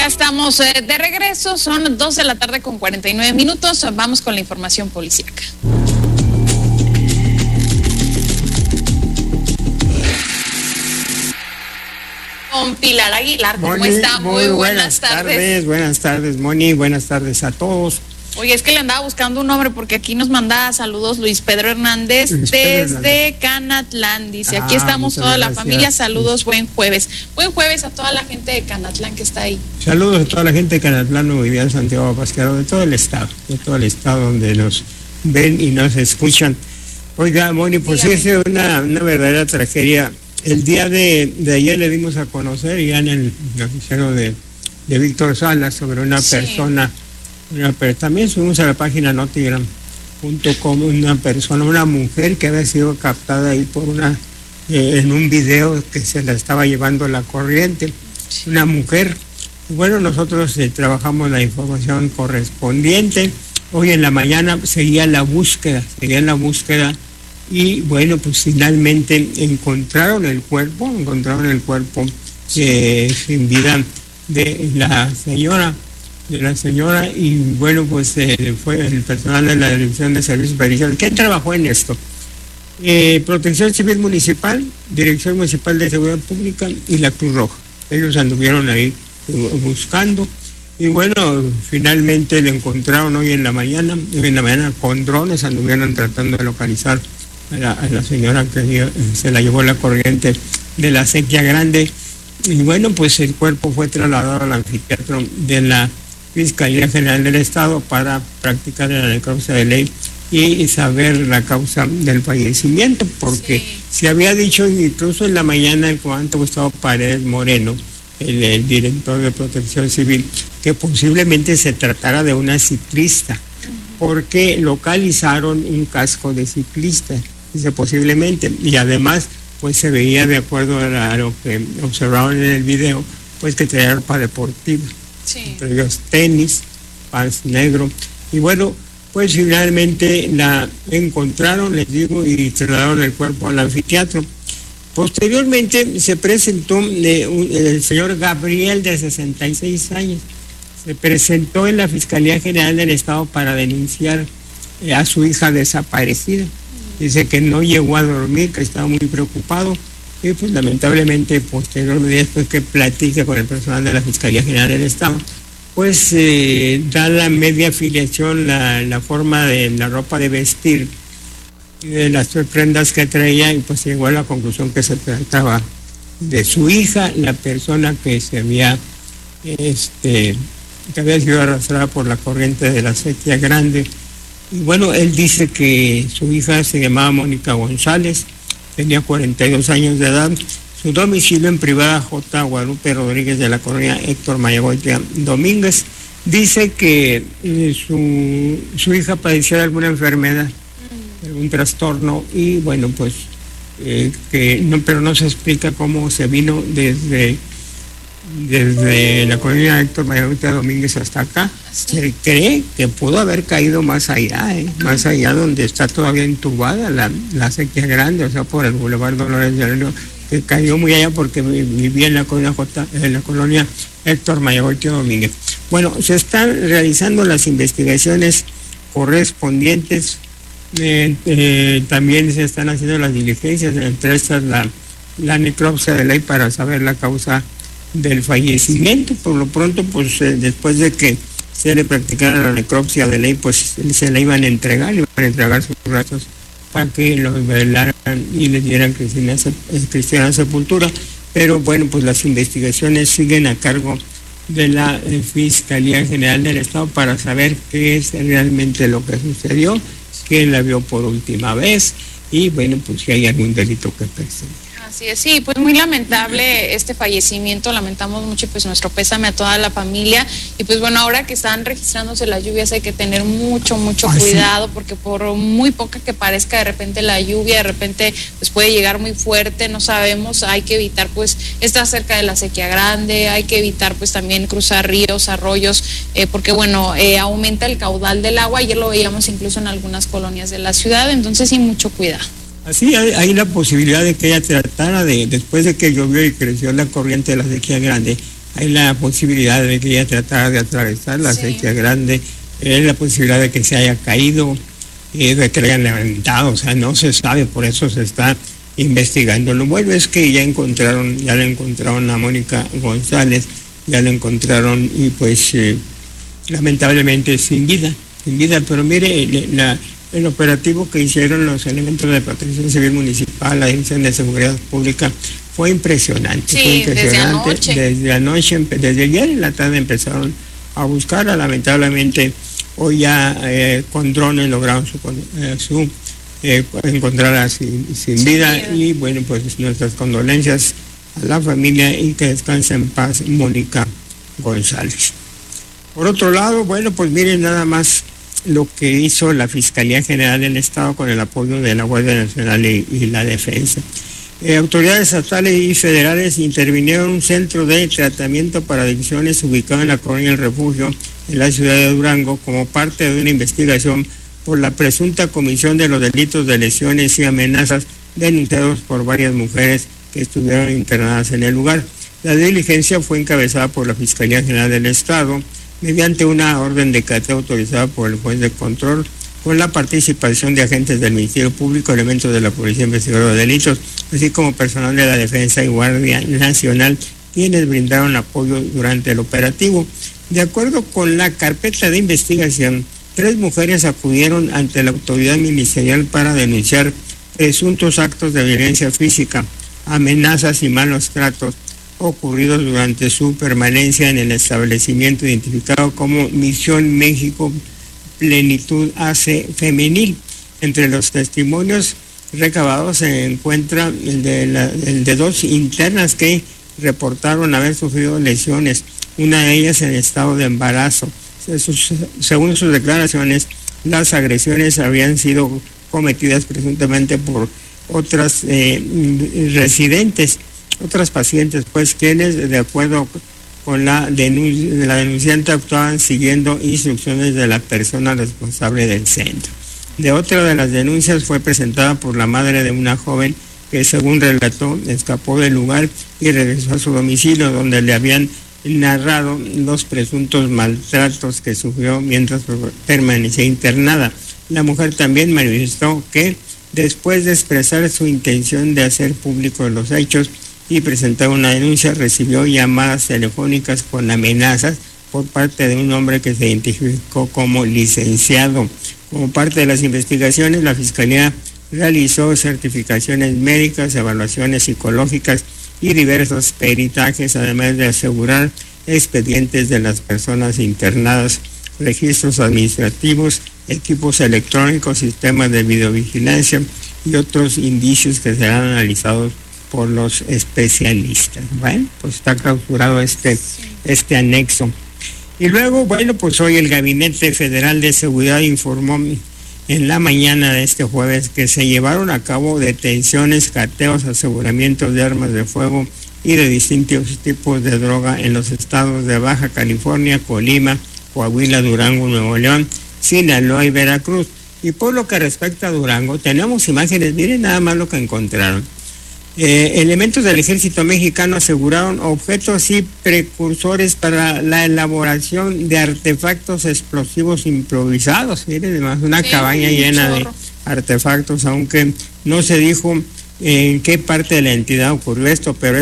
Ya estamos de regreso, son 2 de la tarde con 49 minutos. Vamos con la información policíaca. Con Pilar Aguilar, ¿cómo Moni, está? Muy buenas tardes. Buenas tardes, Moni, buenas tardes a todos. Oye, es que le andaba buscando un nombre porque aquí nos manda saludos Luis Pedro Hernández desde Canatlán. Dice, aquí estamos toda la familia, saludos, buen jueves. Buen jueves a toda la gente de Canatlán que está ahí. Saludos a toda la gente de Canatlán, Nuevo Ideal, Santiago Pasquero, de todo el estado donde nos ven y nos escuchan. Oiga, Moni, pues sí, es una verdadera tragedia. El día de ayer le dimos a conocer ya en el noticiero de Víctor Salas sobre una persona. Pero también subimos a la página notigram.com una mujer que había sido captada ahí por en un video que se la estaba llevando la corriente, una mujer. Bueno, nosotros trabajamos la información correspondiente. Hoy en la mañana seguía la búsqueda y bueno, pues finalmente encontraron el cuerpo sin vida de la señora y bueno, pues fue el personal de la Dirección de Servicios Periciales. ¿Quién trabajó en esto? Protección Civil Municipal, Dirección Municipal de Seguridad Pública y la Cruz Roja. Ellos anduvieron ahí buscando y bueno, finalmente le encontraron hoy en la mañana con drones, anduvieron tratando de localizar a la señora que se la llevó la corriente de la Sequía Grande y bueno, pues el cuerpo fue trasladado al anfiteatro de la Fiscalía General del Estado para practicar la necropsia de ley y saber la causa del fallecimiento, porque se había dicho incluso en la mañana el comandante Gustavo Paredes Moreno, el director de Protección Civil, que posiblemente se tratara de una ciclista, porque localizaron un casco de ciclista, dice posiblemente, y además pues se veía, de acuerdo a lo que observaron en el video, pues que traía ropa deportiva. Entre ellos tenis, pants negro y bueno, pues finalmente la encontraron, les digo, y trasladaron el cuerpo al anfiteatro. Posteriormente se presentó el señor Gabriel, de 66 años, se presentó en la Fiscalía General del Estado para denunciar a su hija desaparecida. Dice que no llegó a dormir, que estaba muy preocupado. Y pues lamentablemente posteriormente, después que platique con el personal de la Fiscalía General del Estado, pues da la media afiliación, la forma de la ropa de vestir, de las prendas que traía, y pues llegó a la conclusión que se trataba de su hija, la persona que había sido arrastrada por la corriente de la Sequía Grande. Y bueno, él dice que su hija se llamaba Mónica González, tenía 42 años de edad, su domicilio en privada J. Guadalupe Rodríguez de la colonia Héctor Mayagoitia Domínguez. Dice que su hija padecía de alguna enfermedad, algún trastorno, y bueno, pues pero no se explica cómo se vino desde la colonia Héctor Mayagoitia Domínguez hasta acá. Se cree que pudo haber caído más allá donde está todavía entubada la Sequía Grande, o sea, por el Boulevard Dolores de León, que cayó muy allá porque vivía en la colonia Héctor Mayagoitia Domínguez. Bueno, se están realizando las investigaciones correspondientes, también se están haciendo las diligencias, entre estas la necropsia de ley para saber la causa del fallecimiento. Por lo pronto, pues después de que se le practicara la necropsia de ley, pues se le iban a entregar sus restos para que los velaran y les dieran cristiana sepultura. Pero bueno, pues las investigaciones siguen a cargo de la Fiscalía General del Estado para saber qué es realmente lo que sucedió, quién la vio por última vez y bueno, pues si hay algún delito que perseguir. Así es, sí, pues muy lamentable este fallecimiento, lamentamos mucho, pues nuestro pésame a toda la familia, y pues bueno, ahora que están registrándose las lluvias hay que tener mucho cuidado, porque por muy poca que parezca de repente la lluvia, de repente pues puede llegar muy fuerte, no sabemos, hay que evitar pues estar cerca de la Sequía Grande, hay que evitar pues también cruzar ríos, arroyos, porque bueno, aumenta el caudal del agua, ayer lo veíamos incluso en algunas colonias de la ciudad, entonces sí, mucho cuidado. Así hay la posibilidad de que ella tratara después de que llovió y creció la corriente de la Sequía Grande, hay la posibilidad de que ella tratara de atravesar la acequia grande, la posibilidad de que se haya caído, de que la hayan levantado, o sea, no se sabe, por eso se está investigando. Lo bueno es que ya la encontraron a Mónica González, ya la encontraron y pues lamentablemente sin vida, pero mire, el operativo que hicieron los elementos de Protección Civil Municipal, la Dirección de Seguridad Pública, fue impresionante. Sí, desde anoche. Desde ayer en la tarde empezaron a buscarla, lamentablemente hoy ya con drones lograron encontrarla sin vida, y bueno, pues nuestras condolencias a la familia y que descanse en paz Mónica González. Por otro lado, bueno, pues miren nada más lo que hizo la Fiscalía General del Estado con el apoyo de la Guardia Nacional y la Defensa. Autoridades estatales y federales intervinieron en un centro de tratamiento para adicciones ubicado en la colonia El Refugio, en la ciudad de Durango, como parte de una investigación por la presunta comisión de los delitos de lesiones y amenazas denunciados por varias mujeres que estuvieron internadas en el lugar. La diligencia fue encabezada por la Fiscalía General del Estado mediante una orden de cateo autorizada por el juez de control, con la participación de agentes del Ministerio Público, elementos de la Policía Investigadora de Delitos, así como personal de la Defensa y Guardia Nacional, quienes brindaron apoyo durante el operativo. De acuerdo con la carpeta de investigación, 3 mujeres acudieron ante la autoridad ministerial para denunciar presuntos actos de violencia física, amenazas y malos tratos ocurridos durante su permanencia en el establecimiento identificado como Misión México Plenitud AC Femenil. Entre los testimonios recabados se encuentra el de 2 internas que reportaron haber sufrido lesiones, una de ellas en estado de embarazo. Según sus declaraciones, las agresiones habían sido cometidas presuntamente por otras residentes, otras pacientes, pues quienes, de acuerdo con la denunciante, actuaban siguiendo instrucciones de la persona responsable del centro. De otra de las denuncias fue presentada por la madre de una joven que, según relató, escapó del lugar y regresó a su domicilio, donde le habían narrado los presuntos maltratos que sufrió mientras permanecía internada. La mujer también manifestó que, después de expresar su intención de hacer públicos los hechos y presentar una denuncia, recibió llamadas telefónicas con amenazas por parte de un hombre que se identificó como licenciado. Como parte de las investigaciones, la Fiscalía realizó certificaciones médicas, evaluaciones psicológicas y diversos peritajes, además de asegurar expedientes de las personas internadas, registros administrativos, equipos electrónicos, sistemas de videovigilancia y otros indicios que serán analizados por los especialistas. Bueno, pues está clausurado este anexo. Y luego, bueno, pues hoy el Gabinete Federal de Seguridad informó en la mañana de este jueves que se llevaron a cabo detenciones, cateos, aseguramientos de armas de fuego y de distintos tipos de droga en los estados de Baja California, Colima, Coahuila, Durango, Nuevo León, Sinaloa y Veracruz. Y por lo que respecta a Durango, tenemos imágenes, miren nada más lo que encontraron. Elementos del Ejército Mexicano aseguraron objetos y precursores para la elaboración de artefactos explosivos improvisados. Miren, además, una cabaña llena de artefactos, aunque no se dijo en qué parte de la entidad ocurrió esto, pero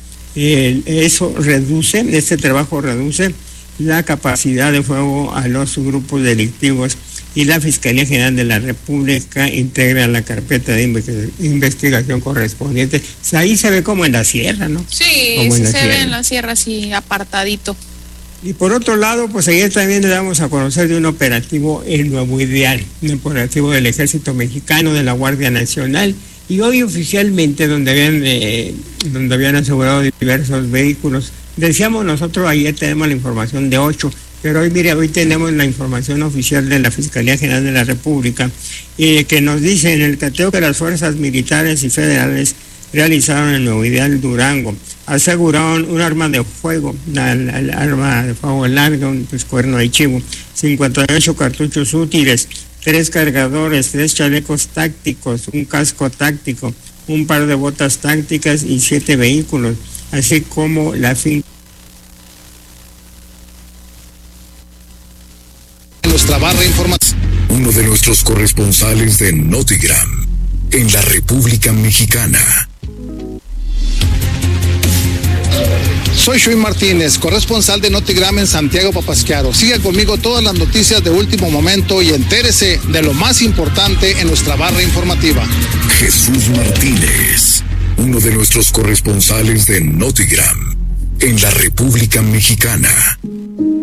este trabajo reduce la capacidad de fuego a los grupos delictivos, y la Fiscalía General de la República integra la carpeta de investigación correspondiente. O sea, ahí se ve como en la sierra, ¿no? Sí, como se ve en la sierra, así apartadito. Y por otro lado, pues ayer también le damos a conocer de un operativo en Nuevo Ideal, un operativo del Ejército Mexicano, de la Guardia Nacional, y hoy oficialmente donde habían asegurado diversos vehículos. Decíamos nosotros, ayer tenemos la información de 8, pero hoy tenemos la información oficial de la Fiscalía General de la República, que nos dice en el cateo que las fuerzas militares y federales realizaron en Nuevo Ideal, Durango. Aseguraron un arma de fuego, arma de fuego larga, un cuerno de chivo, 58 cartuchos útiles, 3 cargadores, 3 chalecos tácticos, un casco táctico, un par de botas tácticas y 7 vehículos, así como la finca nuestra barra informativa. Uno de nuestros corresponsales de Notigram en la República Mexicana. Soy Shui Martínez, corresponsal de Notigram en Santiago Papasquiaro. Siga conmigo todas las noticias de último momento y entérese de lo más importante en nuestra barra informativa. Jesús Martínez, uno de nuestros corresponsales de Notigram en la República Mexicana.